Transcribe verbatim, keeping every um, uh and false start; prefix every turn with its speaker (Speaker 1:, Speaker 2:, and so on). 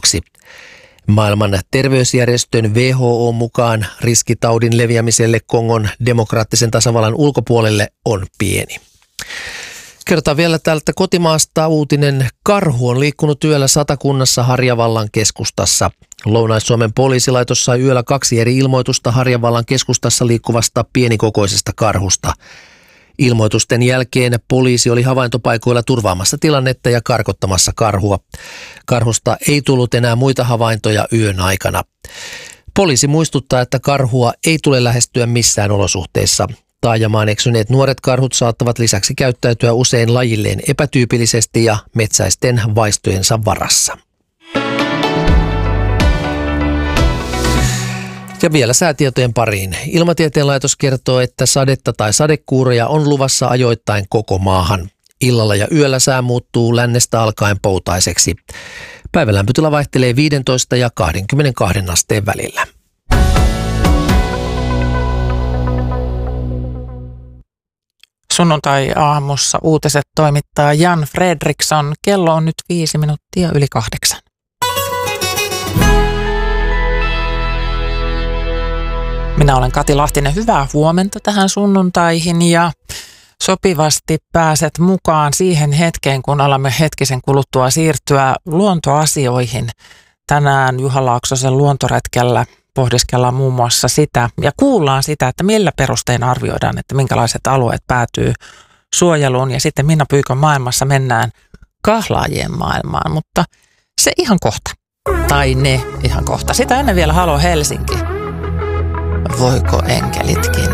Speaker 1: vuoksi. Maailman terveysjärjestön W H O mukaan riski taudin leviämiselle Kongon demokraattisen tasavallan ulkopuolelle on pieni. Kerrotaan vielä täältä kotimaasta uutinen. Karhu on liikkunut yöllä Satakunnassa Harjavallan keskustassa. Lounais-Suomen poliisilaitos sai yöllä kaksi eri ilmoitusta Harjavallan keskustassa liikkuvasta pienikokoisesta karhusta. Ilmoitusten jälkeen poliisi oli havaintopaikoilla turvaamassa tilannetta ja karkottamassa karhua. Karhusta ei tullut enää muita havaintoja yön aikana. Poliisi muistuttaa, että karhua ei tule lähestyä missään olosuhteissa. Taajamaan eksyneet nuoret karhut saattavat lisäksi käyttäytyä usein lajilleen epätyypillisesti ja metsäisten vaistojensa varassa. Ja vielä säätietojen pariin. Ilmatieteen laitos kertoo, että sadetta tai sadekuuroja on luvassa ajoittain koko maahan. Illalla ja yöllä sää muuttuu lännestä alkaen poutaiseksi. Päivän lämpötila vaihtelee viisitoista ja kaksikymmentäkaksi asteen välillä.
Speaker 2: Sunnuntai-aamussa uutiset toimittaa Jan Fredriksson. Kello on nyt viisi minuuttia yli kahdeksan. Minä olen Kati Lahtinen. Hyvää huomenta tähän sunnuntaihin ja sopivasti pääset mukaan siihen hetkeen, kun alamme hetkisen kuluttua siirtyä luontoasioihin. Tänään Juha Laaksosen luontoretkellä pohdiskellaan muun muassa sitä ja kuullaan sitä, että millä perustein arvioidaan, että minkälaiset alueet päätyy suojeluun ja sitten Minna Pyykön maailmassa mennään kahlaajien maailmaan, mutta se ihan kohta. Tai ne ihan kohta. Sitä ennen vielä Halo Helsinki. Voiko enkelitkin